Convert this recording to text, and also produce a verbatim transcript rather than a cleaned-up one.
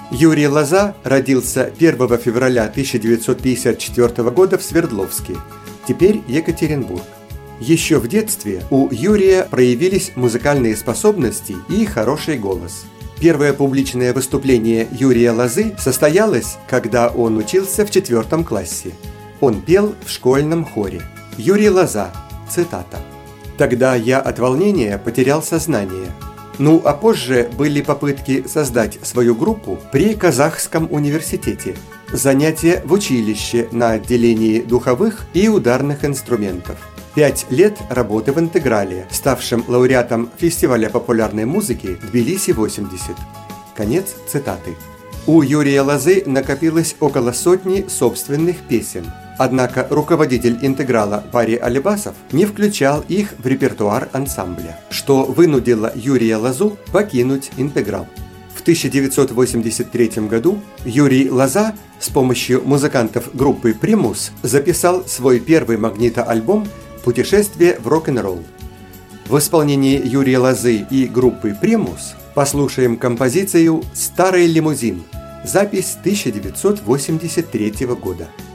Юрий Лоза родился первого февраля тысяча девятьсот пятьдесят четвёртого года в Свердловске, теперь Екатеринбург. Еще в детстве у Юрия проявились музыкальные способности и хороший голос. Первое публичное выступление Юрия Лозы состоялось, когда он учился в четвертом классе. Он пел в школьном хоре. Юрий Лоза, цитата: «Тогда я от волнения потерял сознание. Ну, а позже были попытки создать свою группу при Казахском университете, занятия в училище на отделении духовых и ударных инструментов. Пять лет работы в «Интеграле», ставшем лауреатом фестиваля популярной музыки «Тбилиси-восемьдесят». Конец цитаты. У Юрия Лозы накопилось около сотни собственных песен, однако руководитель «Интеграла» Варя Алибасов не включал их в репертуар ансамбля, что вынудило Юрия Лозу покинуть «Интеграл». В тысяча девятьсот восемьдесят третьем году Юрий Лоза с помощью музыкантов группы «Примус» записал свой первый магнитоальбом «Путешествие в рок-н-ролл». В исполнении Юрия Лозы и группы «Примус» послушаем композицию «Старый лимузин», запись тысяча девятьсот восемьдесят третьего года.